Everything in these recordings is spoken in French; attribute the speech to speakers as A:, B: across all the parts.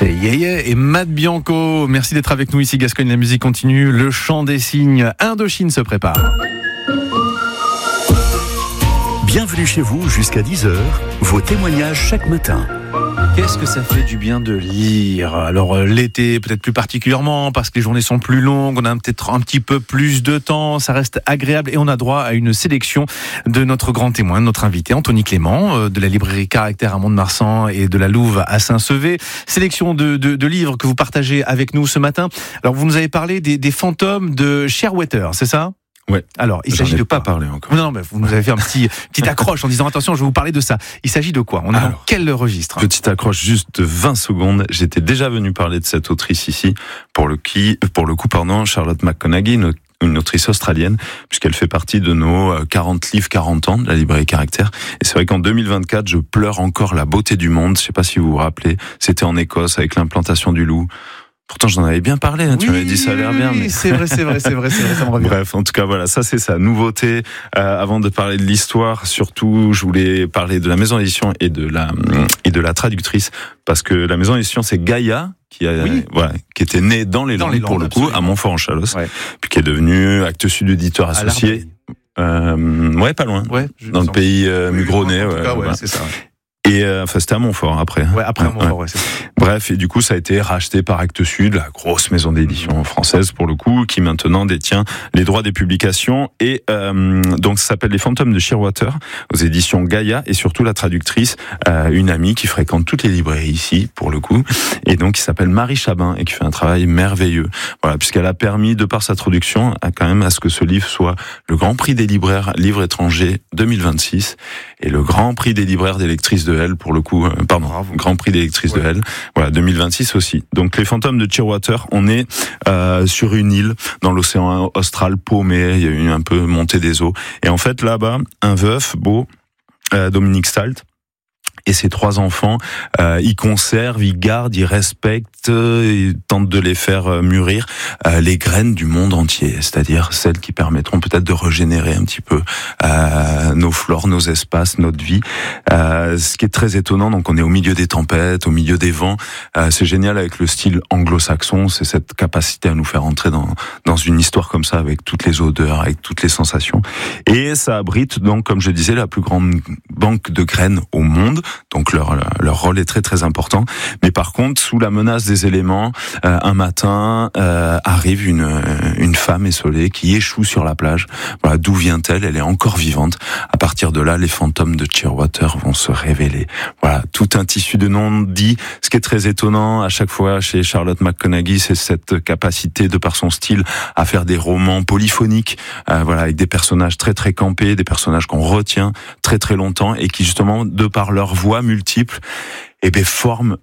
A: C'est Yeye et Matt Bianco. Merci d'être avec nous ici, Gascogne. La musique continue. Le chant des cygnes. Indochine se prépare.
B: Bienvenue chez vous jusqu'à 10h. Vos témoignages chaque matin.
A: Qu'est-ce que ça fait du bien de lire? Alors l'été peut-être plus particulièrement parce que les journées sont plus longues, on a peut-être un petit peu plus de temps, ça reste agréable et on a droit à une sélection de notre grand témoin, notre invité Anthony Clément de la librairie Caractère à Mont-de-Marsan et de la Louve à Saint-Sevé. Sélection de livres que vous partagez avec nous ce matin. Alors vous nous avez parlé des fantômes de Shearwater, c'est ça?
C: Ouais.
A: Alors, il s'agit de
C: pas
A: quoi?
C: parlé encore.
A: Non, mais vous nous avez fait un petit accroche en disant attention, je vais vous parler de ça. Il s'agit de quoi? On est dans quel registre?
C: Petite accroche juste de 20 secondes. J'étais déjà venu parler de cette autrice ici, pour le coup, Charlotte McConaghy, une autrice australienne, puisqu'elle fait partie de nos 40 livres, 40 ans de la librairie Caractère. Et c'est vrai qu'en 2024, je pleure encore la beauté du monde. Je sais pas si vous vous rappelez. C'était en Écosse avec l'implantation du loup. Pourtant, j'en avais bien parlé, hein, tu m'avais dit ça a l'air bien. Mais...
A: C'est vrai, ça me revient.
C: Bref, en tout cas, voilà, ça c'est sa nouveauté. Avant de parler de l'histoire, surtout, je voulais parler de la maison d'édition et de la traductrice, parce que la maison d'édition, c'est Gaïa, qui était née dans les Landes, pour le coup, à Montfort-en-Chalosse, puis qui est devenue Actes Sud éditeur associé. Pas loin. Ouais, dans le pays Mugronnais.
A: C'est ça.
C: Et c'était à Montfort après.
A: Ouais, après Montfort, c'est ça.
C: Bref, et du coup, ça a été racheté par Actes Sud, la grosse maison d'édition française pour le coup, qui maintenant détient les droits des publications. Et donc, ça s'appelle Les Fantômes de Shearwater, aux éditions Gaïa, et surtout la traductrice, une amie qui fréquente toutes les librairies ici, pour le coup, et donc qui s'appelle Marie Chabin et qui fait un travail merveilleux. Voilà, puisqu'elle a permis, de par sa traduction, à ce que ce livre soit le Grand Prix des libraires livres étrangers 2026 et le Grand Prix des libraires des lectrices de L, pour le coup, Grand Prix des lectrices de L. Voilà, 2026 aussi. Donc, Les Fantômes de Shearwater, on est sur une île dans l'océan austral paumé. Il y a eu un peu montée des eaux. Et en fait, là-bas, un veuf beau, Dominique Salt, et ses 3 enfants, ils conservent, ils gardent, ils respectent, ils tentent de les faire mûrir les graines du monde entier, c'est-à-dire celles qui permettront peut-être de régénérer un petit peu nos flores, nos espaces, notre vie. Ce qui est très étonnant, donc on est au milieu des tempêtes, au milieu des vents. C'est génial avec le style anglo-saxon, c'est cette capacité à nous faire entrer dans une histoire comme ça, avec toutes les odeurs, avec toutes les sensations. Et ça abrite donc, comme je disais, la plus grande banque de graines au monde. Donc leur rôle est très très important. Mais par contre, sous la menace des éléments, un matin arrive une femme essolée qui échoue sur la plage. Voilà, d'où vient-elle? Elle est encore vivante. À partir de là, les fantômes de Shearwater vont se révéler. Voilà, tout un tissu de non-dits. Ce qui est très étonnant à chaque fois chez Charlotte McConaghy, c'est cette capacité, de par son style, à faire des romans polyphoniques, avec des personnages très très campés, des personnages qu'on retient très très longtemps et qui justement, de par leur voix multiples, forment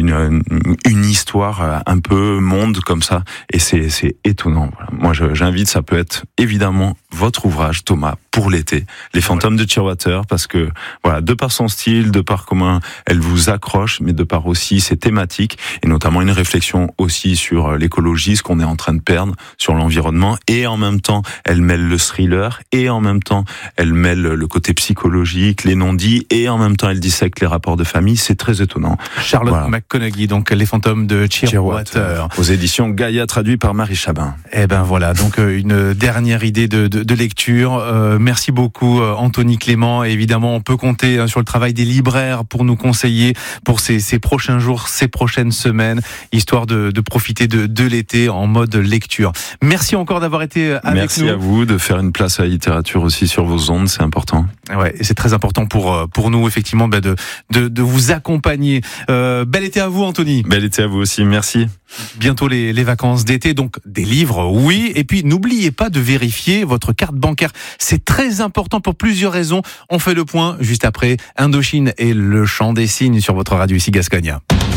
C: une histoire un peu monde comme ça, et c'est étonnant. Voilà. Moi, j'invite, ça peut être évidemment votre ouvrage, Thomas, pour l'été, Les Fantômes de Shearwater, parce que voilà, de par son style, de par comment elle vous accroche, mais de par aussi ses thématiques, et notamment une réflexion aussi sur l'écologie, ce qu'on est en train de perdre, sur l'environnement, et en même temps, elle mêle le thriller, et en même temps, elle mêle le côté psychologique, les non-dits, et en même temps, elle dissèque les rapports de famille. C'est très étonnant.
A: Charlotte McConaghy, donc Les Fantômes de Shearwater,
C: aux éditions Gaïa, traduit par Marie Chabin.
A: Et ben voilà, donc une dernière idée de lecture. Merci beaucoup Anthony Clément. Et évidemment, on peut compter sur le travail des libraires pour nous conseiller pour ces prochains jours, ces prochaines semaines, histoire de profiter de l'été en mode lecture. Merci encore d'avoir été avec nous.
C: Merci à vous de faire une place à la littérature aussi sur vos ondes, c'est important.
A: Ouais, et c'est très important pour nous effectivement de vous accompagner. Bel été à vous Anthony.
C: Bel été à vous aussi, merci.
A: Bientôt les vacances d'été, donc des livres, oui. Et puis n'oubliez pas de vérifier votre carte bancaire. C'est très important pour plusieurs raisons. On fait le point juste après Indochine et le chant des cygnes sur votre radio ici Gascogne.